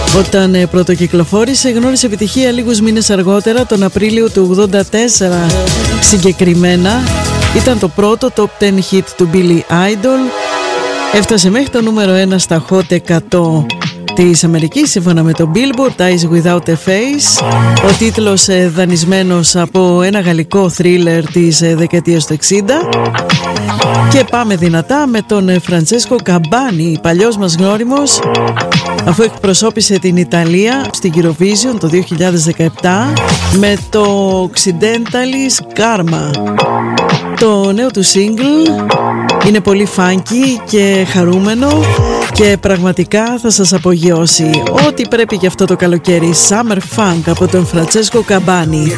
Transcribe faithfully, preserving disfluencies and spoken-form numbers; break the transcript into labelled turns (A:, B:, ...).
A: Όταν ε, πρωτοκυκλοφόρησε, γνώρισε επιτυχία λίγους μήνες αργότερα, τον Απρίλιο του ογδόντα τέσσερα συγκεκριμένα. Ήταν το πρώτο top δέκα hit του Billy Idol. Έφτασε μέχρι το νούμερο ένα στα Hot εκατό της Αμερικής σύμφωνα με το Billboard, Eyes Without a Face. Ο τίτλος ε, δανεισμένος από ένα γαλλικό θρίλερ της ε, δεκαετίας του εξήντα. Και πάμε δυνατά με τον Φραντσέσκο Καμπάνι, παλιός μας γνώριμος, αφού εκπροσώπησε την Ιταλία στην Eurovision το δύο χιλιάδες δεκαεπτά με το Occidentalis Karma. Το νέο του single είναι πολύ funky και χαρούμενο και πραγματικά θα σας απογειώσει. Ό,τι πρέπει για αυτό το καλοκαίρι. Summer Funk από τον Φραντσέσκο Καμπάνι.